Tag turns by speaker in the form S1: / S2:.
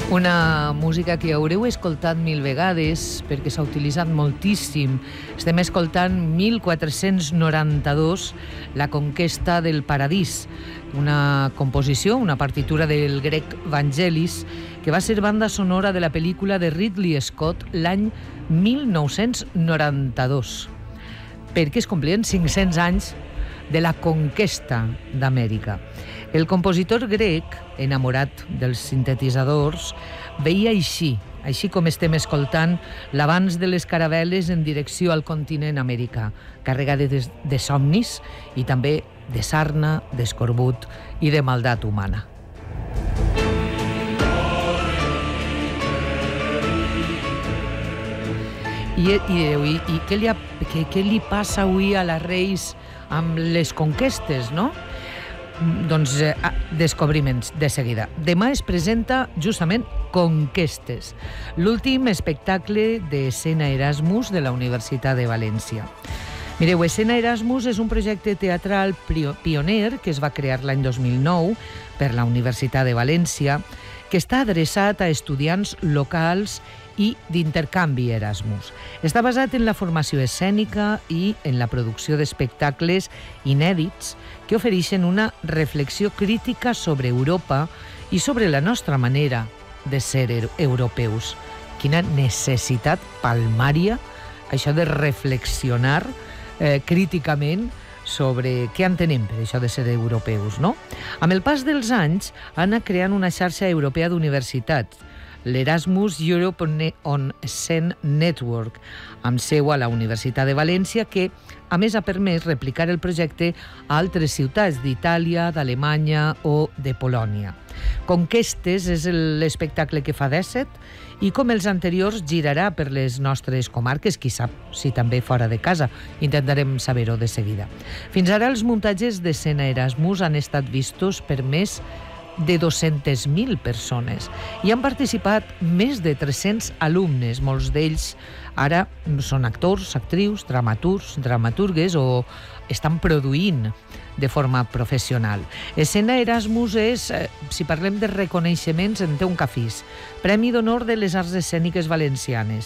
S1: Una música que haureu escoltat mil vegades perquè s'ha utilitzat moltíssim. Estem escoltant 1492, La conquesta del paradís, una composició, una partitura del grec Vangelis, que va ser banda sonora de la pel·lícula de Ridley Scott l'any 1992, perquè es complien 500 anys de la conquesta d'Amèrica. El compositor grec, enamorat dels sintetitzadors, veia així com estem escoltant l'avanç de les caravel·les en direcció al continent americà, carregades de somnis i també de sarna, d'escorbut i de maldat humana. I què li passa avui a la Reis amb les conquestes, no? Doncs descobriments de seguida. Demà es presenta justament Conquestes, l'últim espectacle d'Escena Erasmus de la Universitat de València. Mireu, Escena Erasmus és un projecte teatral pioner que es va crear l'any 2009 per la Universitat de València, que està adreçat a estudiants locals i d'intercanvi Erasmus. Està basat en la formació escènica i en la producció d'espectacles inèdits que ofereixen una reflexió crítica sobre Europa i sobre la nostra manera de ser europeus. Quina necessitat palmària això de reflexionar críticament sobre què entenem per això de ser europeus, no? Amb el pas dels anys ha anat creant una xarxa europea d'universitats, l'Erasmus Europe on Scene Network, amb seu a la Universitat de València, que a més ha permès replicar el projecte a altres ciutats d'Itàlia, d'Alemanya o de Polònia. Conquestes és l'espectacle que fa 17 i, com els anteriors, girarà per les nostres comarques, qui sap si també fora de casa. Intentarem saber-ho de seguida. Fins ara els muntatges d'Escena Erasmus han estat vistos per més de 200.000 persones i han participat més de 300 alumnes. Molts d'ells ara són actors, actrius, dramaturgues o estan produint de forma professional. Escena Erasmus és, si parlem de reconeixements, en té un cafís. Premi d'Honor de les Arts Escèniques Valencianes,